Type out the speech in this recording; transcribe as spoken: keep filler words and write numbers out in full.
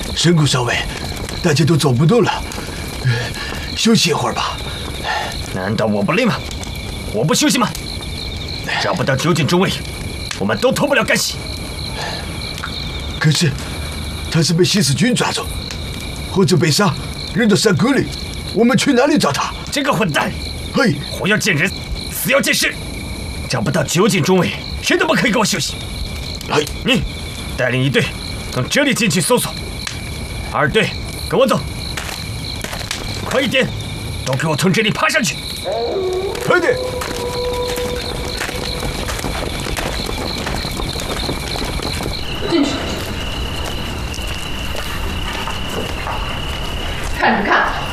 神谷少尉，大家都走不动了，休息一会儿吧。 难道我不累吗？我不休息吗？找不到酒井中尉，我们都脱不了干系。 可是，他是被西死军抓走，或者被杀，扔到山沟里，我们去哪里找他？ 这个混蛋！ 嘿， 活要见人，死要见尸，找不到酒井中尉，谁都不可以给我休息。 来， 你带领一队从这里进去搜索，二队跟我走，快一点，都给我从这里爬上去！ 快点！ 进去，看什么看？